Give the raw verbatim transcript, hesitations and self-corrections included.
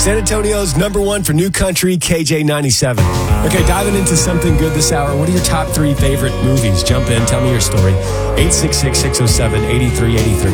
San Antonio's number one for new country, K J ninety-seven. Okay, diving into something good this hour. What are your top three favorite movies? Jump in, tell me your story. eight six six, six oh seven, eight three eight three.